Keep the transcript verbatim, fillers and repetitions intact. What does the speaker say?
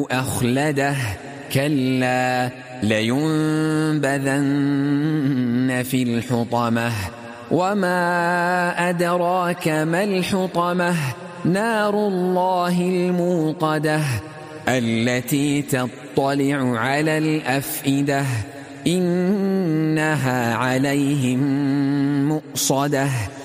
أخلده كلا لينبذن في الحطمة وما أدراك ما الحطمة نار الله الموقدة التي تطلع على الأفئدة إنها عليهم مؤصدة